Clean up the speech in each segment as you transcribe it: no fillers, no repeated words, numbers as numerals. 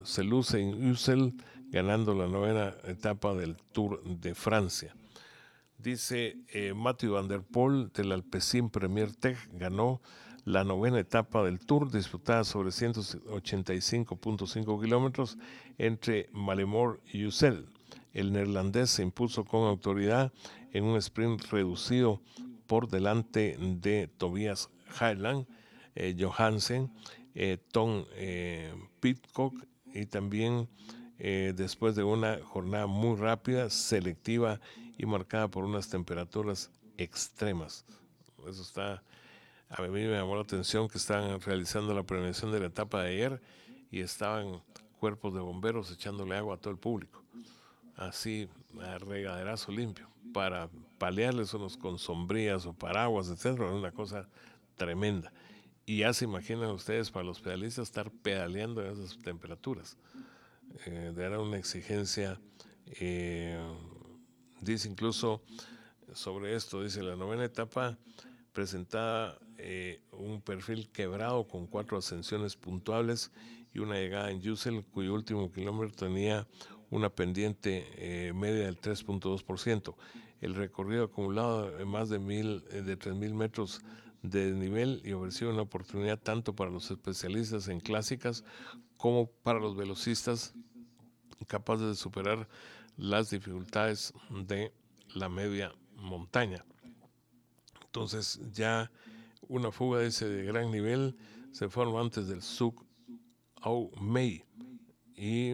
se luce en Ussel ganando la novena etapa del Tour de Francia. Dice Mathieu Van Der Poel del Alpecin Premier Tech ganó la novena etapa del Tour disputada sobre 185.5 kilómetros entre Malemort y Ussel. El neerlandés se impuso con autoridad en un sprint reducido por delante de Tobias Highland, Johansen, Tom Pidcock y también después de una jornada muy rápida, selectiva y marcada por unas temperaturas extremas. Eso está, a mí me llamó la atención que estaban realizando la prevención de la etapa de ayer y estaban cuerpos de bomberos echándole agua a todo el público, así a regaderazo limpio, para paliarles unos con sombrillas o paraguas, etcétera, una cosa tremenda. Y ya se imaginan ustedes para los pedalistas estar pedaleando en esas temperaturas. Era una exigencia, eh, dice incluso sobre esto, dice la novena etapa presentaba un perfil quebrado con 4 ascensiones puntuables y una llegada en Ussel cuyo último kilómetro tenía una pendiente media del 3.2%. El recorrido acumulado de más de 3.000 metros de nivel y ofreció una oportunidad tanto para los especialistas en clásicas como para los velocistas capaces de superar las dificultades de la media montaña. Entonces ya una fuga de gran nivel se forma antes del Suk Au Mei y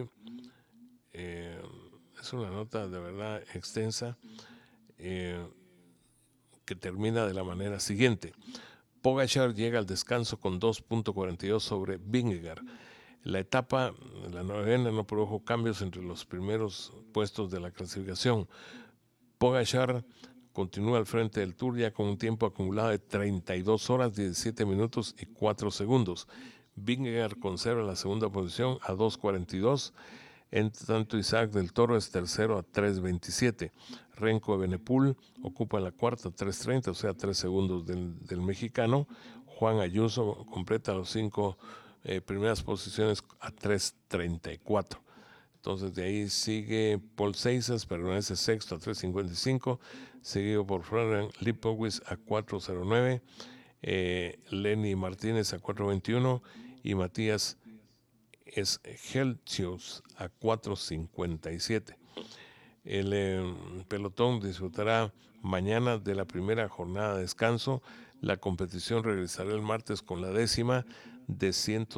es una nota de verdad extensa eh, que termina de la manera siguiente. Pogacar llega al descanso con 2.42 sobre Vingegaard. La novena no produjo cambios entre los primeros puestos de la clasificación. Pogacar continúa al frente del Tour ya con un tiempo acumulado de 32 horas, 17 minutos y 4 segundos. Vingegaard conserva la segunda posición a 2.42. En tanto, Isaac del Toro es tercero a 3.27. Renko Evenepoel ocupa la cuarta a 3.30, o sea, 3 segundos del mexicano. Juan Ayuso completa los 5 primeras posiciones a 3.34. Entonces de ahí sigue Paul Seisas, permanece sexto a 3.55, seguido por Florian Lipowitz a 4.09, Lenny Martínez a 4.21 y Matías Helchius a 4.57. El pelotón disfrutará mañana de la primera jornada de descanso. La competición regresará el martes con la décima de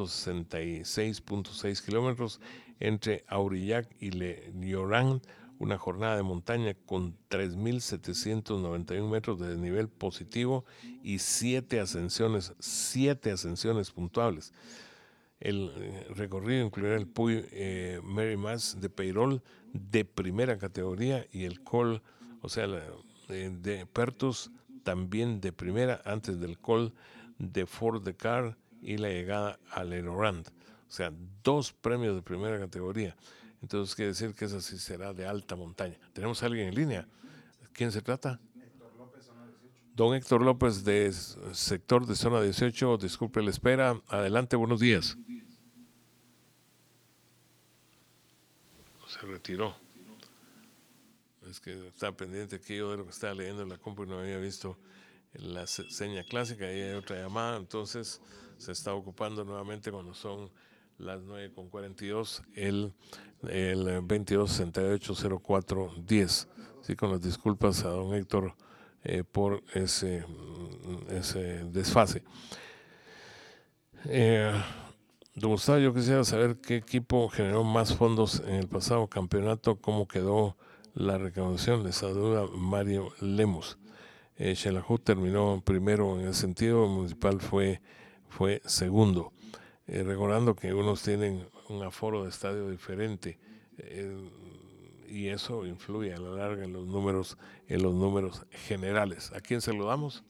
166.6 kilómetros entre Aurillac y Le Llorand, una jornada de montaña con 3.791 metros de desnivel positivo y 7 ascensiones puntuables. El recorrido incluirá el Puy Mary Mas de Peirol de primera categoría y el Col, o sea, de Pertus también de primera, antes del Col de Fort de Car y la llegada a Lerorand. O sea, 2 premios de primera categoría. Entonces quiere decir que esa sí será de alta montaña. Tenemos a alguien en línea. ¿Quién se trata? Don Héctor López de sector de zona 18. Disculpe la espera. Adelante, buenos días. Se retiró. Es que estaba pendiente aquí yo de lo que estaba leyendo en la compu y no había visto la seña clásica y hay otra llamada, entonces se está ocupando nuevamente cuando son las 9:42 el 22680410. Sí, con las disculpas a don Héctor por ese desfase. Eh, Don Gustavo, yo quisiera saber qué equipo generó más fondos en el pasado campeonato, cómo quedó la recaudación. Les saluda Mario Lemus. Xelajú terminó primero en ese sentido, Municipal fue segundo. Recordando que unos tienen un aforo de estadio diferente y eso influye a la larga en los números generales. ¿A quién saludamos?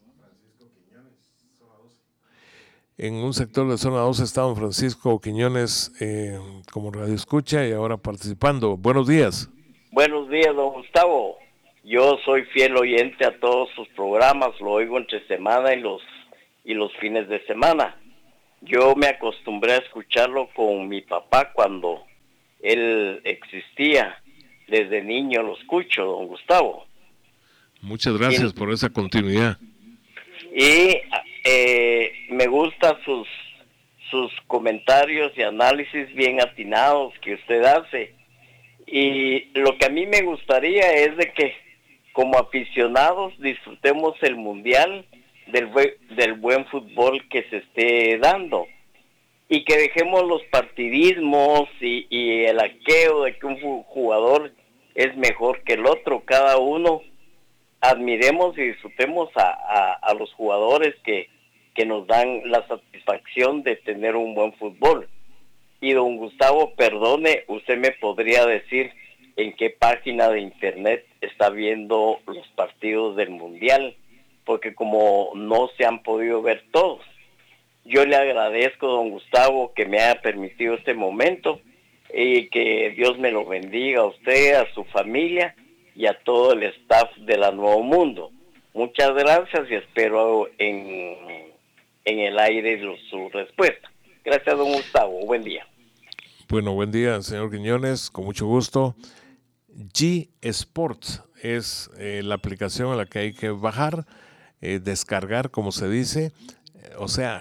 En un sector de zona 2 está don Francisco Quiñones como radio escucha y ahora participando. Buenos días. Buenos días, don Gustavo. Yo soy fiel oyente a todos sus programas, lo oigo entre semana y los fines de semana. Yo me acostumbré a escucharlo con mi papá cuando él existía. Desde niño lo escucho, don Gustavo. Muchas gracias por esa continuidad. Y me gustan sus comentarios y análisis bien atinados que usted hace. Y lo que a mí me gustaría es de que como aficionados disfrutemos el mundial del buen fútbol que se esté dando y que dejemos los partidismos y el aqueo de que un jugador es mejor que el otro. Cada uno admiremos y disfrutemos a los jugadores que nos dan la satisfacción de tener un buen fútbol. Y don Gustavo, perdone, usted me podría decir en qué página de internet está viendo los partidos del mundial, porque como no se han podido ver todos. Yo le agradezco, don Gustavo, que me haya permitido este momento y que Dios me lo bendiga a usted, a su familia y a todo el staff de la Nuevo Mundo. Muchas gracias y espero en el aire su respuesta. Gracias, don Gustavo. Buen día. Bueno, buen día, señor Quiñones, con mucho gusto. G Sports es la aplicación a la que hay que bajar, descargar, como se dice, o sea,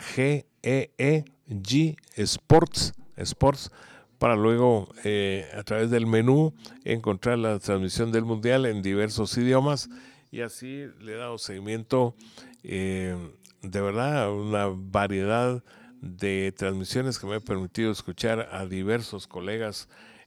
G Sports, para luego a través del menú encontrar la transmisión del mundial en diversos idiomas, y así le he dado seguimiento de verdad a una variedad de transmisiones que me ha permitido escuchar a diversos colegas,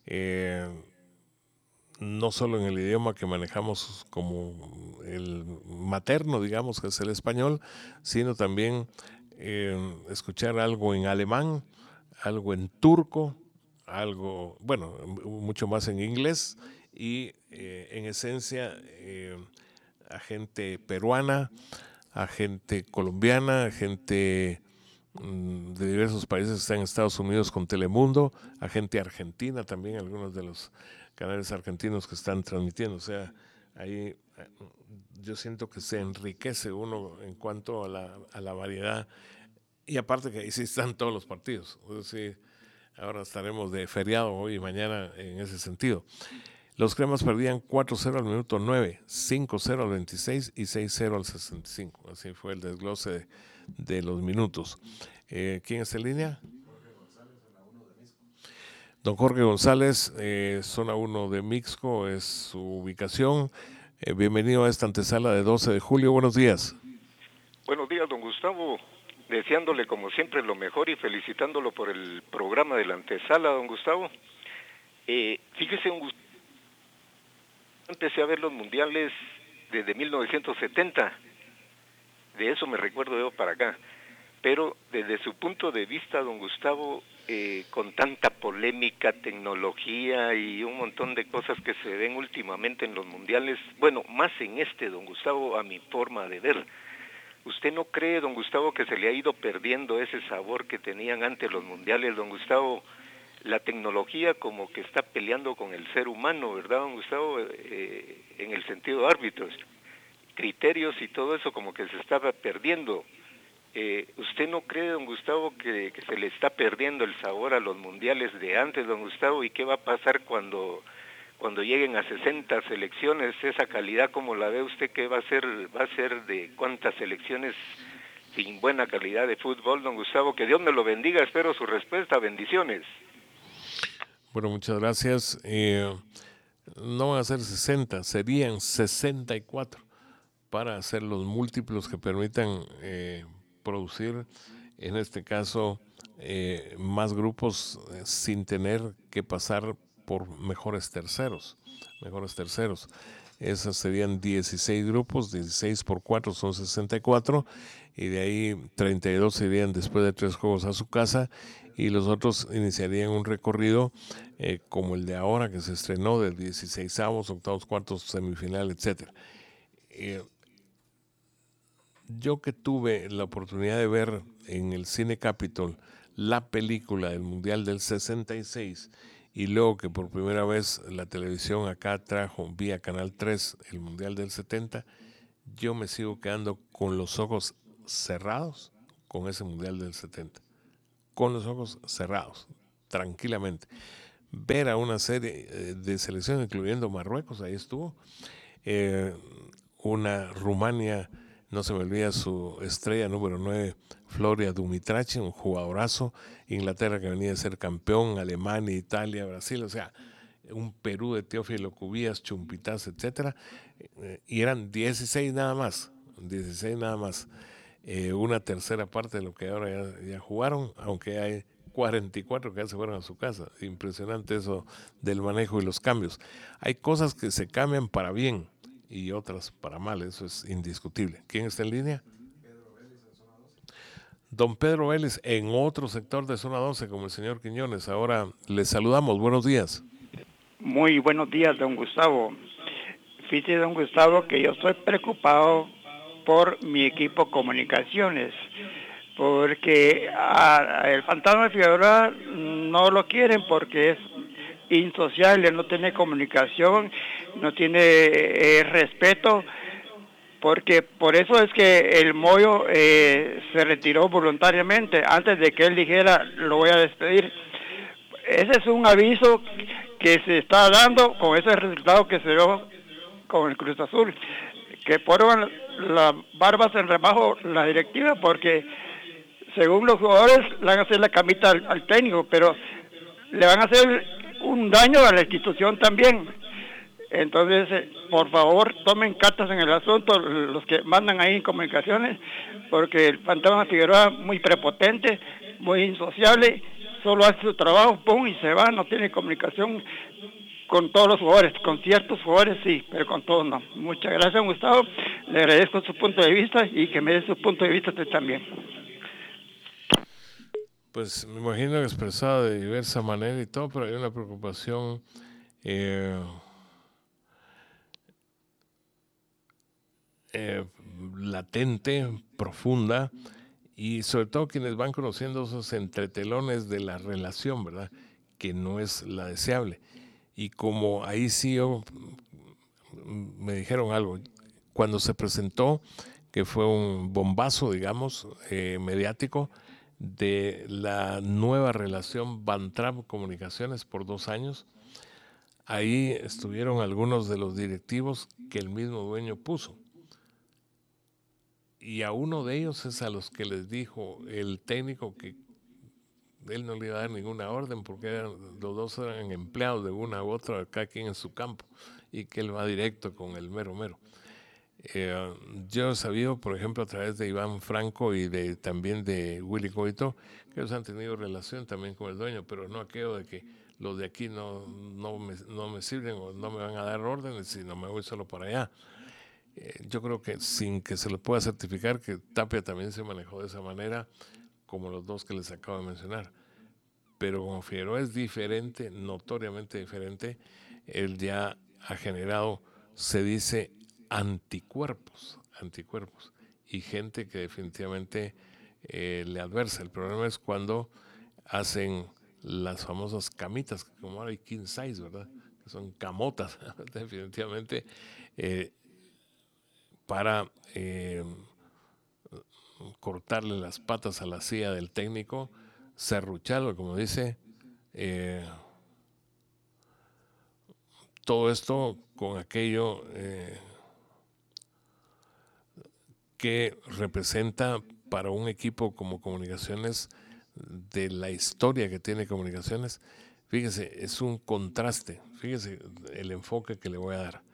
no solo en el idioma que manejamos como el materno, digamos, que es el español, sino también escuchar algo en alemán, algo en turco, algo, bueno, mucho más en inglés, y en esencia a gente peruana, a gente colombiana, a gente de diversos países que están en Estados Unidos con Telemundo, a gente argentina también, algunos de los canales argentinos que están transmitiendo. O sea, ahí yo siento que se enriquece uno en cuanto a la variedad, y aparte que ahí sí están todos los partidos. Es decir, ahora estaremos de feriado hoy y mañana en ese sentido. Los cremas perdían 4-0 al minuto 9, 5-0 al 26 y 6-0 al 65. Así fue el desglose de los minutos. ¿Quién está en línea? Don Jorge González, zona 1 de Mixco, es su ubicación. Bienvenido a esta antesala de 12 de julio. Buenos días. Buenos días, don Gustavo. Deseándole como siempre lo mejor y felicitándolo por el programa de la antesala, don Gustavo. Fíjese, don Gustavo, empecé a ver los mundiales desde 1970. De eso me recuerdo yo para acá. Pero desde su punto de vista, don Gustavo, con tanta polémica, tecnología y un montón de cosas que se ven últimamente en los mundiales, bueno, más en don Gustavo, a mi forma de ver, ¿usted no cree, don Gustavo, que se le ha ido perdiendo ese sabor que tenían antes los mundiales, don Gustavo? La tecnología como que está peleando con el ser humano, ¿verdad, don Gustavo? En el sentido de árbitros, criterios y todo eso como que se estaba perdiendo. ¿Usted no cree, don Gustavo, que se le está perdiendo el sabor a los mundiales de antes, don Gustavo? ¿Y qué va a pasar cuando lleguen a 60 selecciones? Esa calidad, ¿cómo la ve usted? ¿Qué va a ser de cuántas selecciones sin buena calidad de fútbol, don Gustavo? Que Dios me lo bendiga, espero su respuesta. Bendiciones. Bueno, muchas gracias. No van a ser 60, serían 64 para hacer los múltiplos que permitan producir, en este caso, más grupos sin tener que pasar por mejores terceros. Esos serían 16 grupos, 16 por 4 son 64, y de ahí 32 irían después de 3 juegos a su casa, y los otros iniciarían un recorrido como el de ahora, que se estrenó, de 16avos, octavos, cuartos, semifinal, etcétera. Yo que tuve la oportunidad de ver en el Cine Capitol la película del Mundial del 66, y luego que por primera vez la televisión acá trajo vía Canal 3 el Mundial del 70, yo me sigo quedando con los ojos cerrados con ese Mundial del 70. Con los ojos cerrados, tranquilamente. ver a una serie de selecciones, incluyendo Marruecos, ahí estuvo, una Rumania, no se me olvida su estrella número 9, Floria Dumitrache, un jugadorazo, Inglaterra que venía a ser campeón, Alemania, Italia, Brasil, o sea, un Perú de Teófilo Cubías, Chumpitaz, etcétera, y eran 16 nada más, una tercera parte de lo que ahora ya jugaron, aunque hay 44 que ya se fueron a su casa. Impresionante eso del manejo y los cambios. Hay cosas que se cambian para bien y otras para mal, eso es indiscutible. ¿Quién está en línea? Don Pedro Vélez, en otro sector de Zona 12, como el señor Quiñones. Ahora les saludamos, buenos días. Muy buenos días, don Gustavo. Fíjese, don Gustavo, que yo estoy preocupado por mi equipo Comunicaciones, porque el Fantasma de Figueroa no lo quieren porque es insociable, no tiene comunicación, no tiene respeto, porque por eso es que el Moyo se retiró voluntariamente antes de que él dijera lo voy a despedir. Ese es un aviso que se está dando con ese resultado que se dio con el Cruz Azul, que pongan las barbas en rebajo la directiva, porque según los jugadores le van a hacer la camita al técnico, pero le van a hacer un daño a la institución también. Entonces, por favor, tomen cartas en el asunto los que mandan ahí en Comunicaciones, porque el Fantasma Figueroa muy prepotente, muy insociable, solo hace su trabajo, pum, y se va, no tiene comunicación con todos los jugadores, con ciertos jugadores sí, pero con todos no. Muchas gracias, Gustavo, le agradezco su punto de vista y que me dé su punto de vista usted también. Pues me imagino expresado de diversa manera y todo, pero hay una preocupación latente, profunda, y sobre todo quienes van conociendo esos entretelones de la relación, ¿verdad? Que no es la deseable. Y como ahí sí me dijeron algo, cuando se presentó, que fue un bombazo, digamos, mediático, de la nueva relación Bantrap Comunicaciones por 2 años, ahí estuvieron algunos de los directivos que el mismo dueño puso. Y a uno de ellos es a los que les dijo el técnico que él no le iba a dar ninguna orden porque los dos eran empleados de una u otra, cada quien en su campo, y que él va directo con el mero mero. Yo he sabido, por ejemplo, a través de Iván Franco y también de Willy Coito, que ellos han tenido relación también con el dueño, pero no aquello de que los de aquí no me sirven o no me van a dar órdenes, sino me voy solo para allá. Yo creo que sin que se lo pueda certificar que Tapia también se manejó de esa manera, como los dos que les acabo de mencionar. Pero como Figueroa es diferente, notoriamente diferente, él ya ha generado, se dice, anticuerpos, y gente que definitivamente le adversa. El problema es cuando hacen las famosas camitas, como ahora hay king size, ¿verdad? Que son camotas, definitivamente, para cortarle las patas a la silla del técnico, serrucharlo, como dice, todo esto con aquello que representa para un equipo como Comunicaciones, de la historia que tiene Comunicaciones. Fíjese, es un contraste, fíjese el enfoque que le voy a dar.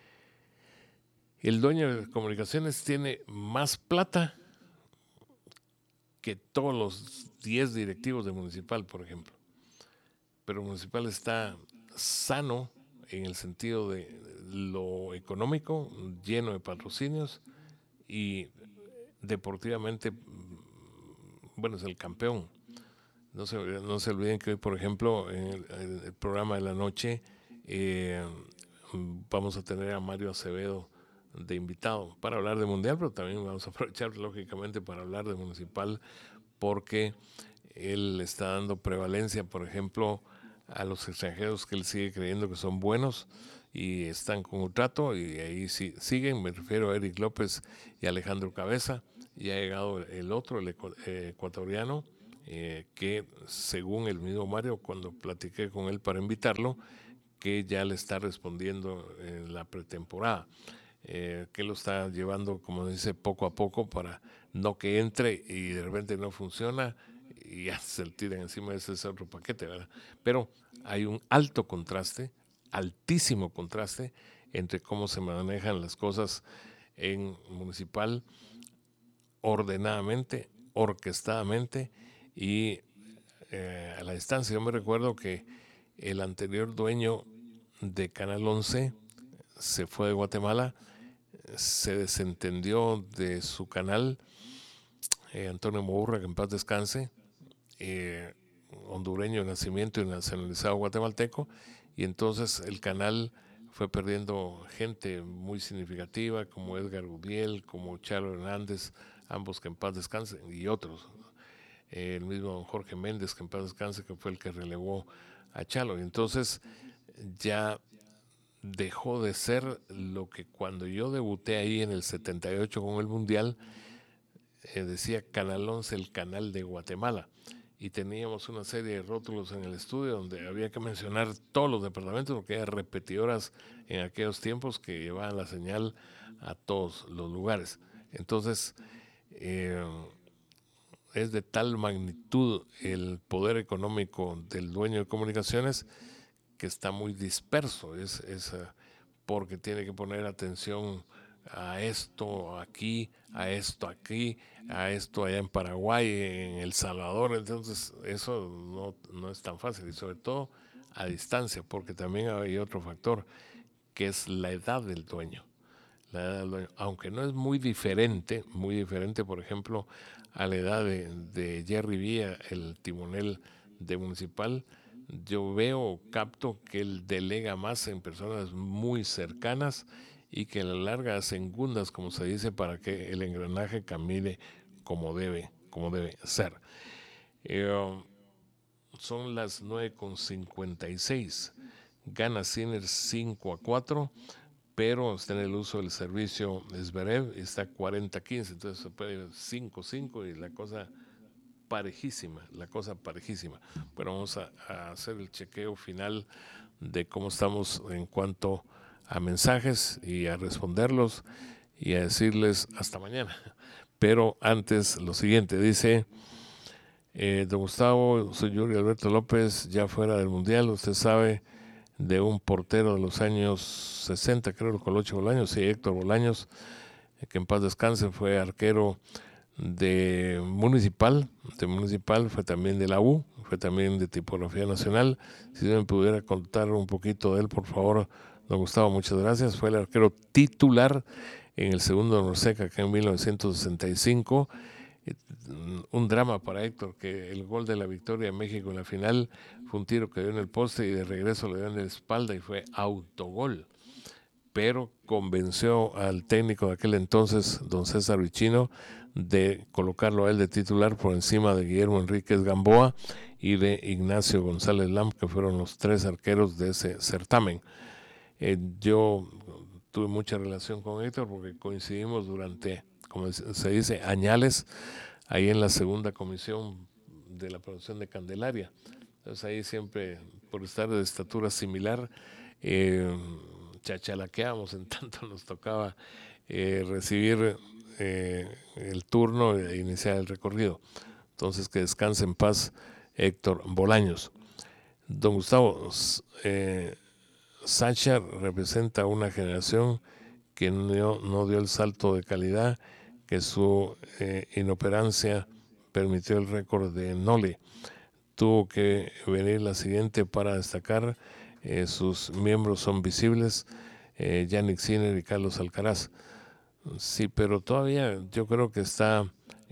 El dueño de Comunicaciones tiene más plata que todos los 10 directivos de Municipal, por ejemplo. Pero Municipal está sano en el sentido de lo económico, lleno de patrocinios y deportivamente, bueno, es el campeón. No se olviden que hoy, por ejemplo, en el programa de la noche vamos a tener a Mario Acevedo de invitado para hablar de Mundial, pero también vamos a aprovechar lógicamente para hablar de Municipal, porque él está dando prevalencia, por ejemplo, a los extranjeros que él sigue creyendo que son buenos y están con un trato, y ahí siguen, me refiero a Eric López y Alejandro Cabeza, y ha llegado el otro, el ecuatoriano, que según el mismo Mario, cuando platiqué con él para invitarlo, que ya le está respondiendo en la pretemporada, que lo está llevando, como dice, poco a poco para no que entre y de repente no funciona y ya se le tiran encima de ese otro paquete, ¿verdad? Pero hay un alto contraste, altísimo contraste entre cómo se manejan las cosas en municipal, ordenadamente, orquestadamente y a la distancia. Yo me recuerdo que el anterior dueño de Canal 11 se fue de Guatemala, se desentendió de su canal, Antonio Mourra, que en paz descanse, hondureño de nacimiento y nacionalizado guatemalteco, y entonces el canal fue perdiendo gente muy significativa como Edgar Gudiel, como Chalo Hernández, ambos que en paz descansen, y otros. El mismo don Jorge Méndez, que en paz descanse, que fue el que relevó a Chalo. Y entonces ya dejó de ser lo que cuando yo debuté ahí en el 78 con el Mundial, decía Canal 11, el canal de Guatemala. Y teníamos una serie de rótulos en el estudio donde había que mencionar todos los departamentos, porque eran repetidoras en aquellos tiempos que llevaban la señal a todos los lugares. Entonces, es de tal magnitud el poder económico del dueño de comunicaciones que está muy disperso, porque tiene que poner atención a esto aquí, a esto aquí, a esto allá en Paraguay, en El Salvador. Entonces eso no es tan fácil, y sobre todo a distancia, porque también hay otro factor que es la edad del dueño. Aunque no es muy diferente, por ejemplo, a la edad de Jerry Villa, el timonel de Municipal, yo capto que él delega más en personas muy cercanas y que a la larga hacen gundas, como se dice, para que el engranaje camine como debe ser. Son las 9:56. Gana Sinner 5-4, pero está en el uso del servicio Zverev y está 40-15, entonces se puede ir 5-5 y la cosa parejísima. Bueno, vamos a hacer el chequeo final de cómo estamos en cuanto a mensajes y a responderlos y a decirles hasta mañana. Pero antes, lo siguiente, dice don Gustavo, soy Yuri Alberto López, ya fuera del Mundial, usted sabe de un portero de los años 60, creo, Colocho Bolaños, sí, Héctor Bolaños, que en paz descanse, fue arquero de Municipal, fue también de la U, fue también de Tipografía Nacional. Si me pudiera contar un poquito de él, por favor, don Gustavo, muchas gracias. Fue el arquero titular en el segundo Norseca, acá en 1965. Un drama para Héctor, que el gol de la victoria de México en la final fue un tiro que dio en el poste y de regreso le dio en la espalda y fue autogol. Pero convenció al técnico de aquel entonces, don César Vicino, de colocarlo a él de titular por encima de Guillermo Enríquez Gamboa y de Ignacio González Lam, que fueron los tres arqueros de ese certamen. Yo tuve mucha relación con Héctor porque coincidimos durante, como se dice, añales, ahí en la segunda comisión de la producción de Candelaria. Entonces ahí siempre, por estar de estatura similar, chachalaqueábamos en tanto nos tocaba recibir el turno e iniciar el recorrido. Entonces, que descanse en paz Héctor Bolaños. Don Gustavo, Sacha representa una generación que no dio el salto de calidad que su inoperancia permitió el récord de Nole. Tuvo que venir la siguiente para destacar. Sus miembros son visibles, Yannick Sinner y Carlos Alcaraz. Sí, pero todavía yo creo que está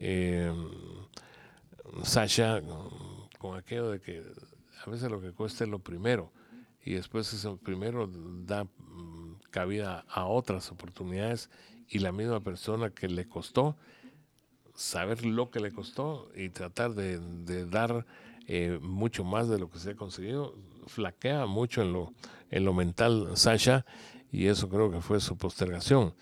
Sacha con aquello de que a veces lo que cuesta es lo primero y después eso primero da cabida a otras oportunidades, y la misma persona que le costó saber lo que le costó y tratar de dar mucho más de lo que se ha conseguido, flaquea mucho en lo mental Sacha, y eso creo que fue su postergación.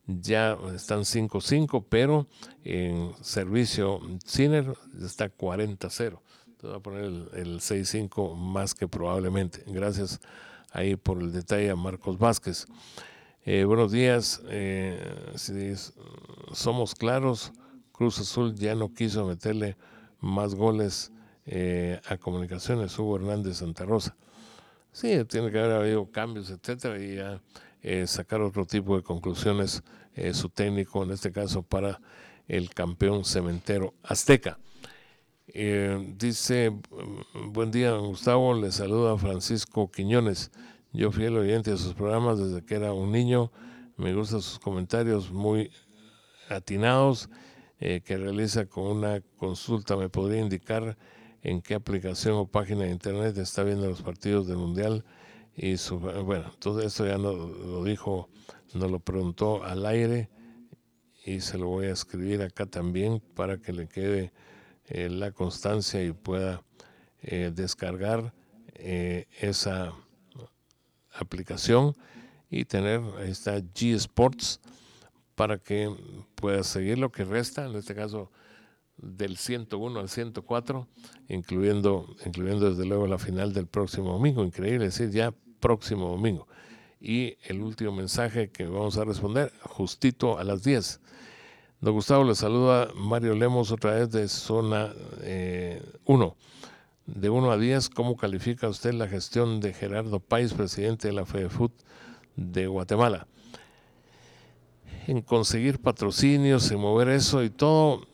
ya están 5-5, pero en servicio Sinner está 40-0. Te voy a poner el 6-5 más que probablemente. Gracias ahí por el detalle a Marcos Vázquez. Buenos días. Si somos claros, Cruz Azul ya no quiso meterle más goles a Comunicaciones. Hugo Hernández Santa Rosa. Sí, tiene que haber habido cambios, etcétera, y ya sacar otro tipo de conclusiones su técnico, en este caso para el campeón cementero azteca. Dice, buen día, don Gustavo, le saluda Francisco Quiñones. Yo fiel oyente de sus programas desde que era un niño. Me gustan sus comentarios muy atinados que realiza con una consulta. ¿Me podría indicar en qué aplicación o página de internet está viendo los partidos del Mundial? Y bueno, todo esto ya lo dijo, nos lo preguntó al aire y se lo voy a escribir acá también para que le quede la constancia y pueda descargar esa aplicación y tener, ahí está G Sports, para que pueda seguir lo que resta, en este caso del 101 al 104, incluyendo desde luego la final del próximo domingo. Increíble, es decir, ya próximo domingo. Y el último mensaje que vamos a responder justito a las 10. Don Gustavo, le saluda Mario Lemos otra vez de zona 1. De 1 a 10, ¿cómo califica usted la gestión de Gerardo Páez, presidente de la FEDEFUT de Guatemala? En conseguir patrocinios, en mover eso y todo,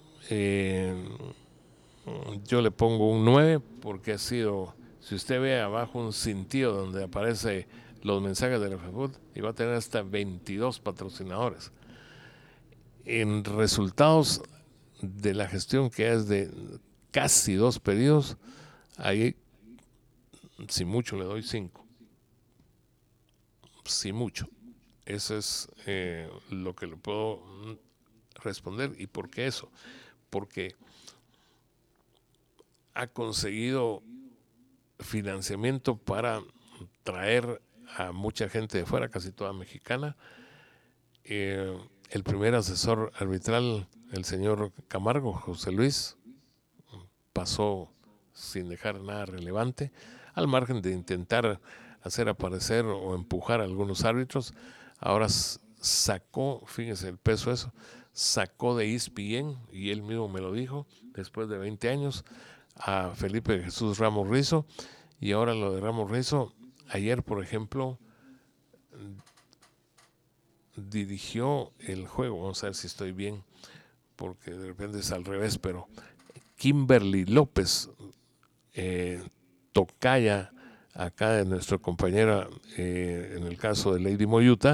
yo le pongo un 9 porque ha sido, si usted ve abajo un cintillo donde aparece los mensajes de la FEDEFUT, y va a tener hasta 22 patrocinadores. En resultados de la gestión, que es de casi 2 periodos, ahí si mucho le doy 5. Si mucho. Eso es lo que le puedo responder. ¿Y por qué eso? Porque ha conseguido financiamiento para traer a mucha gente de fuera, casi toda mexicana. El primer asesor arbitral, el señor Camargo, José Luis, pasó sin dejar nada relevante, al margen de intentar hacer aparecer o empujar a algunos árbitros. Ahora sacó, fíjese el peso eso, sacó de ESPN, y él mismo me lo dijo, después de 20 años, a Felipe Jesús Ramos Rizo. Y ahora lo de Ramos Rizo, ayer por ejemplo, dirigió el juego, vamos a ver si estoy bien, porque de repente es al revés, pero Kimberly López, tocaya acá de nuestra compañera, en el caso de Lady Moyuta,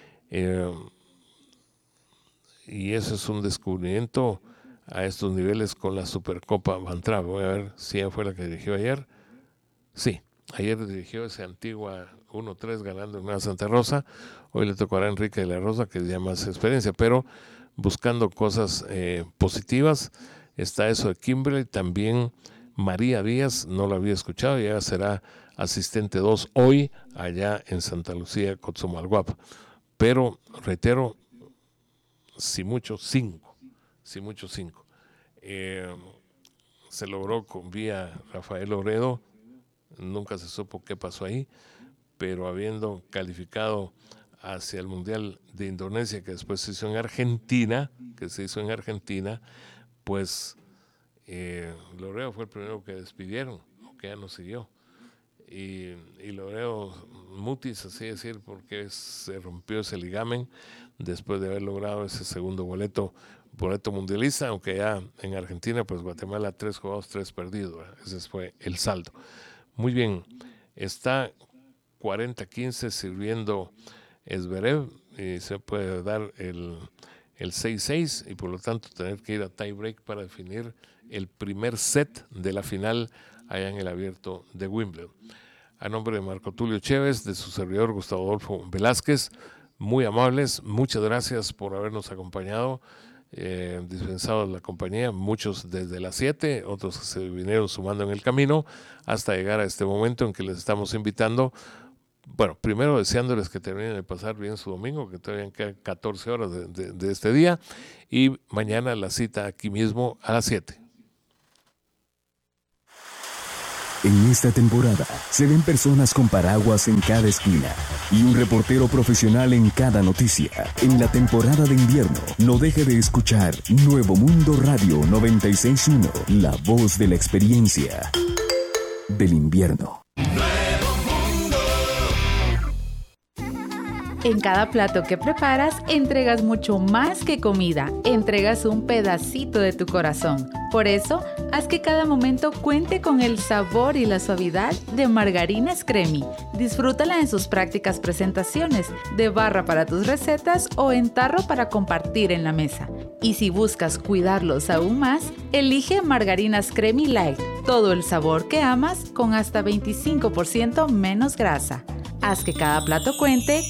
y eso es un descubrimiento a estos niveles con la Supercopa Van Trapp. Voy a ver si ella fue la que dirigió ayer. Sí, ayer dirigió ese Antigua 1-3 ganando en Nueva Santa Rosa. Hoy le tocará a Enrique de la Rosa, que ya más experiencia, pero buscando cosas positivas. Está eso de Kimberly, también María Díaz, no la había escuchado, ya será asistente 2 hoy allá en Santa Lucía, Cotzumalguapa. Pero, reitero, si mucho 5. Se logró con vía Rafael Oredo, nunca se supo qué pasó ahí, pero habiendo calificado hacia el Mundial de Indonesia, que después se hizo en Argentina, pues Loredo fue el primero que despidieron, que ya no siguió. Y Loredo mutis, así decir, porque se rompió ese ligamen después de haber logrado ese segundo boleto mundialista, aunque ya en Argentina, pues Guatemala 3 jugados, 3 perdidos, ¿verdad? Ese fue el saldo. Muy bien, está 40-15 sirviendo Zverev, y se puede dar el 6-6 y por lo tanto tener que ir a tie break para definir el primer set de la final allá en el Abierto de Wimbledon. A nombre de Marco Tulio Chévez, de su servidor Gustavo Adolfo Velázquez, muy amables, muchas gracias por habernos acompañado, dispensado la compañía, muchos desde las 7, otros que se vinieron sumando en el camino hasta llegar a este momento en que les estamos invitando bueno, primero deseándoles que terminen de pasar bien su domingo, que todavía quedan 14 horas de este día, y mañana la cita aquí mismo a las 7. En esta temporada se ven personas con paraguas en cada esquina y un reportero profesional en cada noticia. En la temporada de invierno, no deje de escuchar Nuevo Mundo Radio 96.1, la voz de la experiencia del invierno. En cada plato que preparas, entregas mucho más que comida. Entregas un pedacito de tu corazón. Por eso, haz que cada momento cuente con el sabor y la suavidad de Margarinas Cremi. Disfrútala en sus prácticas presentaciones, de barra para tus recetas o en tarro para compartir en la mesa. Y si buscas cuidarlos aún más, elige Margarinas Cremi Light. Todo el sabor que amas con hasta 25% menos grasa. Haz que cada plato cuente